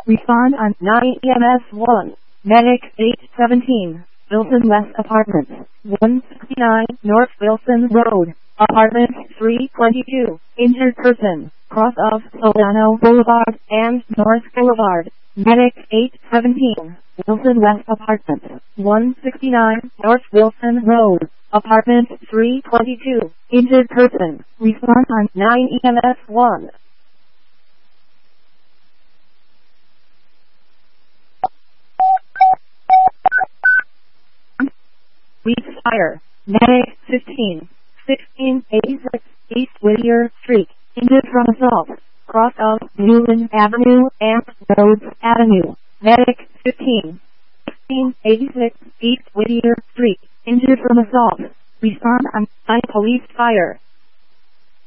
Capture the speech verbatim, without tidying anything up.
Respond on nine E M S one. Medic eight seventeen. Wilson West Apartments, one sixty-nine North Wilson Road, Apartment three twenty-two. Injured person, cross of Solano Boulevard and North Boulevard. Medic eight seventeen. Wilson West Apartments, one sixty-nine North Wilson Road, Apartment three twenty-two. Injured person. Respond on nine E M S one. Police fire. Medic fifteen. sixteen eighty-six East Whittier Street. Injured from assault. Cross of Newland Avenue and Rhodes Avenue. Medic fifteen. sixteen eighty-six East Whittier Street. Injured from assault. Respond on nine police fire.